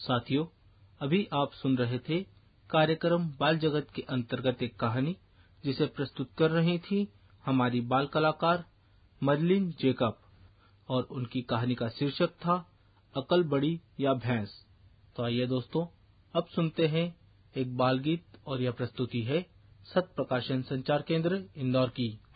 साथियों, अभी आप सुन रहे थे कार्यक्रम बाल जगत के अंतर्गत एक कहानी जिसे प्रस्तुत कर रही थी हमारी बाल कलाकार मरलिन जेकब और उनकी कहानी का शीर्षक था अकल बड़ी या भैंस। तो आइए दोस्तों, अब सुनते हैं एक बाल गीत और यह प्रस्तुति है सत्य प्रकाशन संचार केंद्र इंदौर की।